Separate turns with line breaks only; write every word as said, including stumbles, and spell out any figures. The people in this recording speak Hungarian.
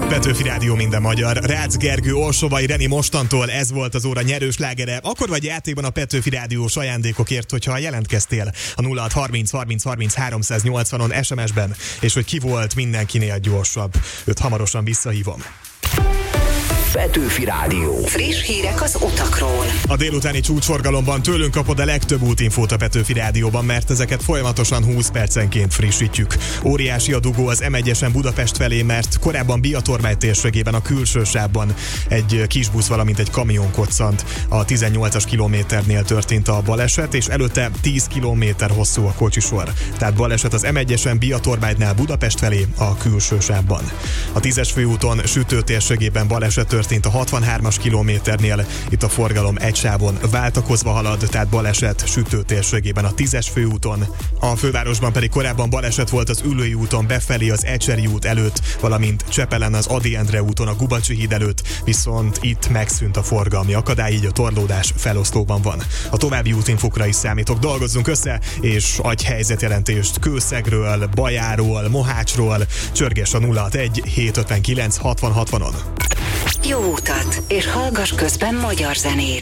Petőfi Rádió, minden magyar. Rácz Gergő, Orsobai Reni mostantól ez volt az óra nyerős slágere. Akkor vagy játékban a Petőfi Rádiós ajándékokért, hogyha jelentkeztél a nulla hat harminc harminc harminc háromszáznyolcvanon es em es-ben, és hogy ki volt mindenkinél gyorsabb. Őt hamarosan visszahívom.
Petőfi Rádió. Friss hírek az utakról.
A délutáni csúcsforgalomban tőlünk kapod a legtöbb útinfót a Petőfi Rádióban, mert ezeket folyamatosan húsz percenként frissítjük. Óriási a dugó az em egyesen Budapest felé, mert korábban Biatormány térségében a külső sávban egy kis busz, valamint egy kamion koccant. A tizennyolcas kilométernél történt a baleset, és előtte tíz kilométer hosszú a kocsisor. Tehát baleset az em egyesen Biatormánynál Budapest felé a külső sávban. A tízes főúton Sütő térségében baleset történt a hatvanhármas kilométernél, itt a forgalom egy sávon váltakozva halad, tehát baleset Sütő térségében a tízes főúton. A fővárosban pedig korábban baleset volt az Üllői úton befelé az Ecseri út előtt, valamint Csepelen az Ady Endre úton a Gubacsi híd előtt, viszont itt megszűnt a forgalmi akadály, így a torlódás felosztóban van. A további útinfokra is számítok, dolgozzunk össze, és adj helyzetjelentést Kőszegről, Bajáról, Mohácsról, csörgess a nulla hatvanegy hétszázötvenkilenc hatvan hatvanon.
Jó utat, és hallgass közben magyar zenét.